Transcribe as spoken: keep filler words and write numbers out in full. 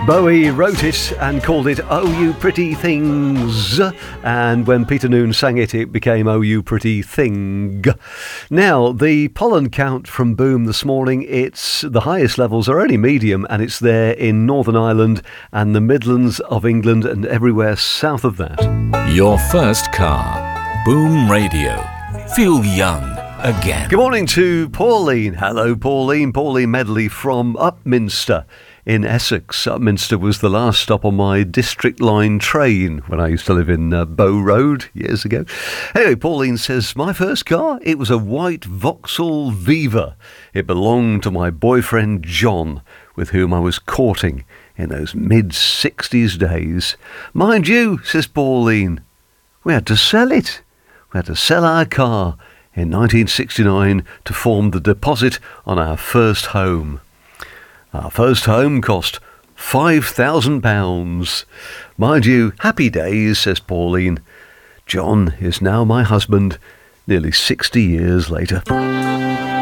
Bowie wrote it and called it Oh You Pretty Things, and when Peter Noone sang it, it became Oh You Pretty Thing. Now, the pollen count from Boom this morning, it's the highest levels are only medium, and it's there in Northern Ireland and the Midlands of England and everywhere south of that. Your first car. Boom Radio. Feel young again. Good morning to Pauline. Hello, Pauline. Pauline Medley from Upminster in Essex. Upminster was the last stop on my District Line train when I used to live in uh, Bow Road years ago. Anyway, Pauline says, my first car, it was a white Vauxhall Viva. It belonged to my boyfriend John, with whom I was courting in those mid-sixties days. Mind you, says Pauline, we had to sell it. We had to sell our car in nineteen sixty-nine to form the deposit on our first home. Our first home cost five thousand pounds. Mind you, happy days, says Pauline. John is now my husband, nearly sixty years later.